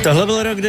Tohle byl rok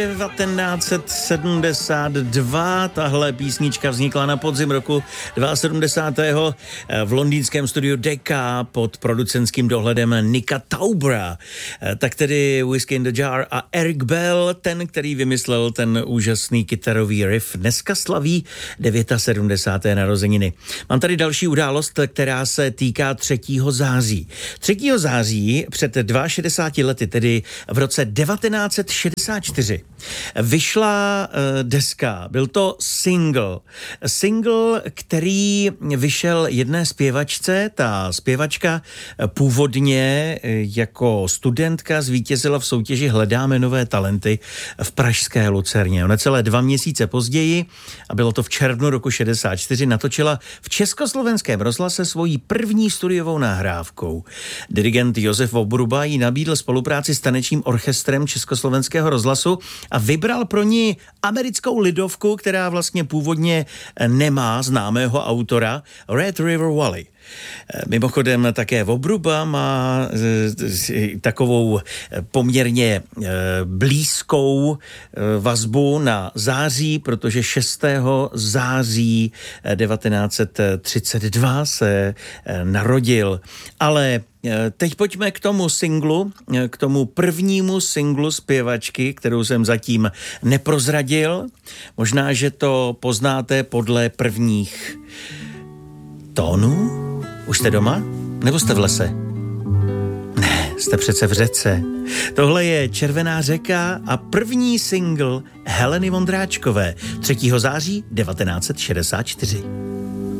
1972, tahle písnička vznikla na podzim roku 72. v londýnském studiu Decca pod producentským dohledem Nicka Taubera. Tak tedy Whiskey in the Jar a Eric Bell, ten, který vymyslel ten úžasný kytarový riff, dneska slaví 79. narozeniny. Mám tady další událost, která se týká 3. září. 3. září před 62 lety, tedy v roce 1964, vyšla deska. Byl to single, který vyšel jedné zpěvačce. Ta zpěvačka původně jako studentka zvítězila v soutěži Hledáme nové talenty v pražské Lucerně. Ona celé 2 měsíce později, a bylo to v červnu roku 64, natočila v Československém rozhlase svoji první studiovou nahrávkou. Dirigent Josef Vobruba jí nabídl spolupráci s tanečním orchestrem Československého rozhlasu a vybral pro ní americkou lidovku, která vlastně původně nemá známého autora, Red River Valley. Mimochodem také Vobruba má takovou poměrně blízkou vazbu na září, protože 6. září 1932 se narodil. Ale teď pojďme k tomu singlu, k tomu prvnímu singlu zpěvačky, kterou jsem zatím neprozradil. Možná, že to poznáte podle prvních tónů. Už jste doma? Nebo jste v lese? Ne, jste přece v řece. Tohle je Červená řeka a první single Heleny Vondráčkové 3. září 1964.